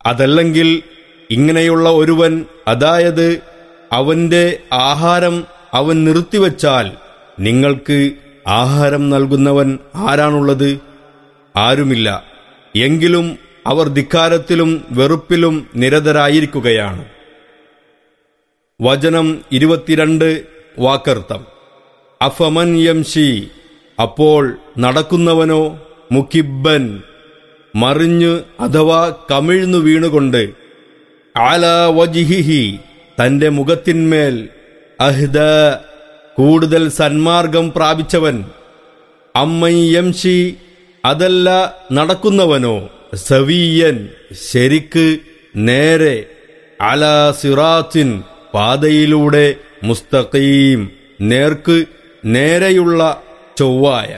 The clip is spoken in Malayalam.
അതല്ലെങ്കിൽ ഇങ്ങനെയുള്ള ഒരുവൻ, അതായത് അവന്റെ ആഹാരം അവൻ നിർത്തിവച്ചാൽ നിങ്ങൾക്ക് ആഹാരം നൽകുന്നവൻ ആരാണുള്ളത്? ആരുമില്ല. എങ്കിലും അവർ ധിക്കാരത്തിലും വെറുപ്പിലും നിരതരായിരിക്കുകയാണ്. വചനം 22 വാക്കർത്ഥം. അഫമൻ യംശി, അപ്പോൾ നടക്കുന്നവനോ, മുകിബ്ബൻ മറിഞ്ഞ് അഥവാ കമിഴ്ന്നു വീണുകൊണ്ട്, അലാ വജ്ഹിഹി തന്റെ മുഖത്തിന്മേൽ, അഹ്ദ കൂടുതൽ സന്മാർഗം പ്രാപിച്ചവൻ, അമ്മൻ യംശി അതല്ല നടക്കുന്നവനോ, സവിയൻ ശരിക്ക് നേരെ, അലാ സിറാത്തിൻ പാതയിലൂടെ, മുസ്തഖീം നേർക്ക് നേരെയുള്ള ചൊവ്വായ.